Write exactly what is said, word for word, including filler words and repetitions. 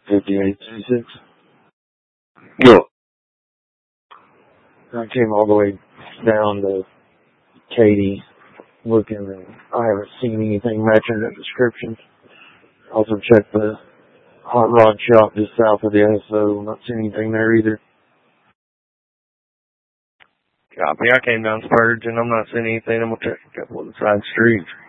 fifty-eight thirty-six. Yeah. I came all the way down to Katy looking, and I haven't seen anything matching the description. Also checked the hot rod shop just south of the S O. Not seen anything there either. Copy. I came down Spurgeon. I'm not seeing anything. I'm going to check a couple of the side streets.